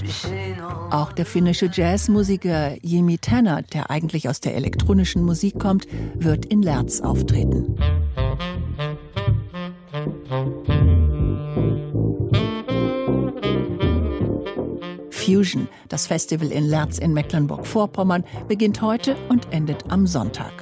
Auch der finnische Jazzmusiker Jimi Tanner, der eigentlich aus der elektronischen Musik kommt, wird in Lerz auftreten. Fusion, das Festival in Lerz in Mecklenburg-Vorpommern, beginnt heute und endet am Sonntag.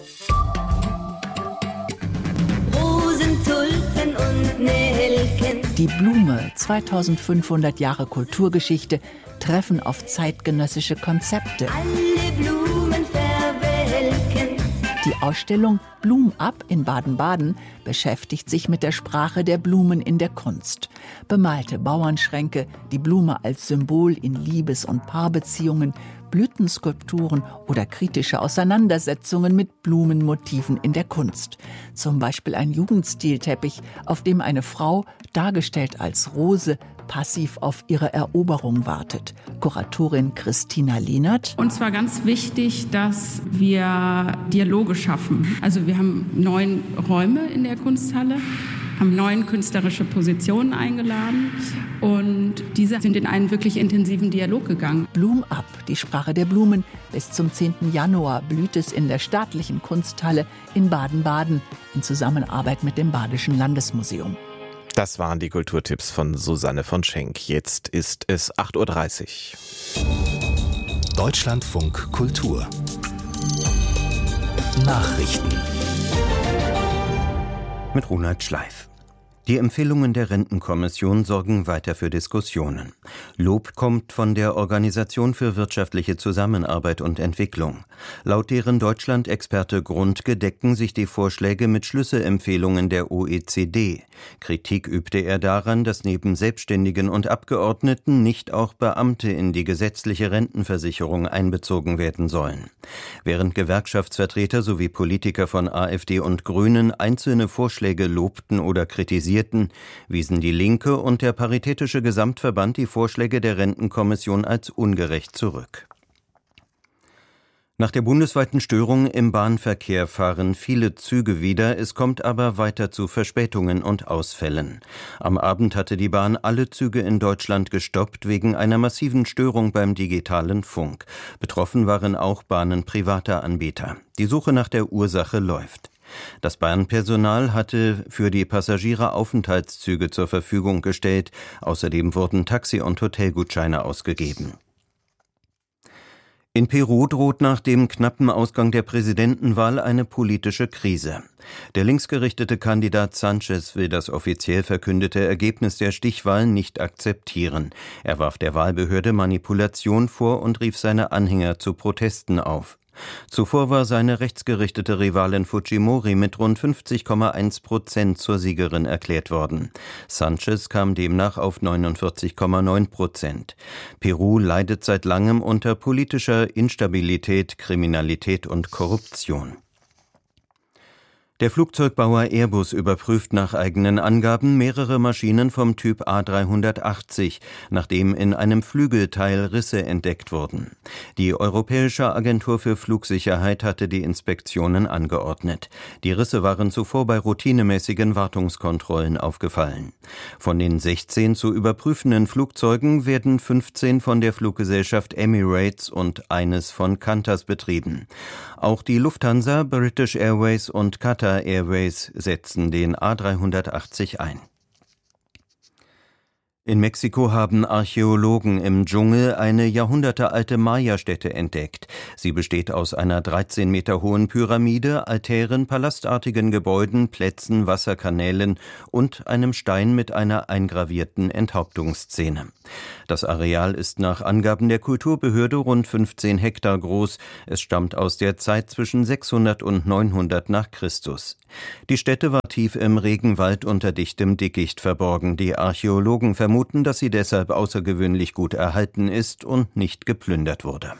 Rosen, Tulpen und Nelken. Die Blume, 2500 Jahre Kulturgeschichte, treffen auf zeitgenössische Konzepte. Alle Blumen verwelken. Die Ausstellung Blum ab in Baden-Baden beschäftigt sich mit der Sprache der Blumen in der Kunst. Bemalte Bauernschränke, die Blume als Symbol in Liebes- und Paarbeziehungen, Blütenskulpturen oder kritische Auseinandersetzungen mit Blumenmotiven in der Kunst. Zum Beispiel ein Jugendstilteppich, auf dem eine Frau, dargestellt als Rose, passiv auf ihre Eroberung wartet. Kuratorin Christina Lienert. Uns war ganz wichtig, dass wir Dialoge schaffen. Also wir haben 9 Räume in der Kunsthalle, haben 9 künstlerische Positionen eingeladen und diese sind in einen wirklich intensiven Dialog gegangen. Blum ab, die Sprache der Blumen. Bis zum 10. Januar blüht es in der staatlichen Kunsthalle in Baden-Baden in Zusammenarbeit mit dem Badischen Landesmuseum. Das waren die Kulturtipps von Susanne von Schenk. Jetzt ist es 8:30 Uhr. Deutschlandfunk Kultur Nachrichten mit Ronald Schleif. Die Empfehlungen der Rentenkommission sorgen weiter für Diskussionen. Lob kommt von der Organisation für wirtschaftliche Zusammenarbeit und Entwicklung. Laut deren Deutschland-Experte Grundke decken sich die Vorschläge mit Schlüsselempfehlungen der OECD. Kritik übte er daran, dass neben Selbstständigen und Abgeordneten nicht auch Beamte in die gesetzliche Rentenversicherung einbezogen werden sollen. Während Gewerkschaftsvertreter sowie Politiker von AfD und Grünen einzelne Vorschläge lobten oder kritisierten, wiesen die Linke und der Paritätische Gesamtverband die Vorschläge der Rentenkommission als ungerecht zurück. Nach der bundesweiten Störung im Bahnverkehr fahren viele Züge wieder, es kommt aber weiter zu Verspätungen und Ausfällen. Am Abend hatte die Bahn alle Züge in Deutschland gestoppt wegen einer massiven Störung beim digitalen Funk. Betroffen waren auch Bahnen privater Anbieter. Die Suche nach der Ursache läuft. Das Bahnpersonal hatte für die Passagiere Aufenthaltszüge zur Verfügung gestellt. Außerdem wurden Taxi- und Hotelgutscheine ausgegeben. In Peru droht nach dem knappen Ausgang der Präsidentenwahl eine politische Krise. Der linksgerichtete Kandidat Sanchez will das offiziell verkündete Ergebnis der Stichwahl nicht akzeptieren. Er warf der Wahlbehörde Manipulation vor und rief seine Anhänger zu Protesten auf. Zuvor war seine rechtsgerichtete Rivalin Fujimori mit rund 50,1% zur Siegerin erklärt worden. Sanchez kam demnach auf 49,9%. Peru leidet seit langem unter politischer Instabilität, Kriminalität und Korruption. Der Flugzeugbauer Airbus überprüft nach eigenen Angaben mehrere Maschinen vom Typ A380, nachdem in einem Flügelteil Risse entdeckt wurden. Die Europäische Agentur für Flugsicherheit hatte die Inspektionen angeordnet. Die Risse waren zuvor bei routinemäßigen Wartungskontrollen aufgefallen. Von den 16 zu überprüfenden Flugzeugen werden 15 von der Fluggesellschaft Emirates und eines von Qantas betrieben. Auch die Lufthansa, British Airways und Qatar Airways setzen den A380 ein. In Mexiko haben Archäologen im Dschungel eine jahrhundertealte Maya-Stätte entdeckt. Sie besteht aus einer 13 Meter hohen Pyramide, Altären, palastartigen Gebäuden, Plätzen, Wasserkanälen und einem Stein mit einer eingravierten Enthauptungsszene. Das Areal ist nach Angaben der Kulturbehörde rund 15 Hektar groß. Es stammt aus der Zeit zwischen 600 und 900 nach Christus. Die Stätte war tief im Regenwald unter dichtem Dickicht verborgen. Die Archäologen vermuten, dass sie deshalb außergewöhnlich gut erhalten ist und nicht geplündert wurde.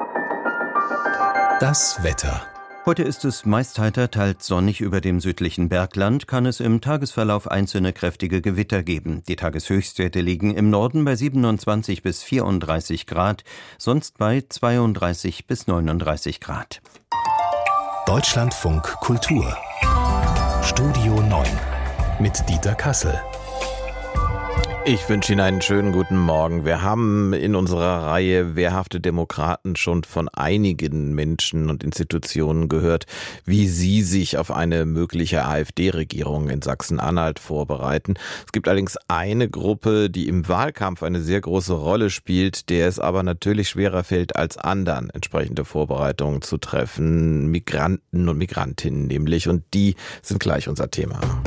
Das Wetter. Heute ist es meist heiter, teils sonnig über dem südlichen Bergland, kann es im Tagesverlauf einzelne kräftige Gewitter geben. Die Tageshöchstwerte liegen im Norden bei 27 bis 34 Grad, sonst bei 32 bis 39 Grad. Deutschlandfunk Kultur Studio 9 mit Dieter Kassel. Ich wünsche Ihnen einen schönen guten Morgen. Wir haben in unserer Reihe Wehrhafte Demokraten schon von einigen Menschen und Institutionen gehört, wie sie sich auf eine mögliche AfD-Regierung in Sachsen-Anhalt vorbereiten. Es gibt allerdings eine Gruppe, die im Wahlkampf eine sehr große Rolle spielt, der es aber natürlich schwerer fällt als anderen, entsprechende Vorbereitungen zu treffen. Migranten und Migrantinnen nämlich. Und die sind gleich unser Thema.